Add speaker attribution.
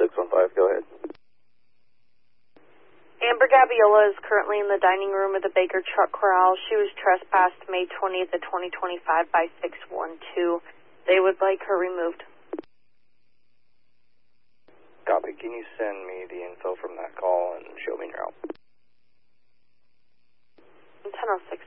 Speaker 1: 615, go ahead.
Speaker 2: Amber Gabiola is currently in the dining room of the Baker Truck Corral. She was trespassed May 20th of 2025 by 612. They would like her removed.
Speaker 1: Copy. Can you send me the info from that call and show me your route?
Speaker 2: 1006.